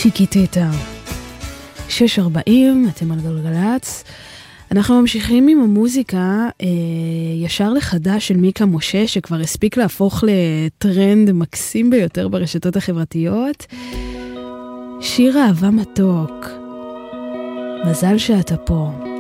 שיקטטה 6:40, אתם על גלגלץ. אנחנו ממשיכים עם המוזיקה ישר לחדש של מיקה משה, שכבר הספיק להפוך לטרנד מקסים ביותר ברשתות החברתיות. שיר אהבה מתוק, מזל שאתה פה.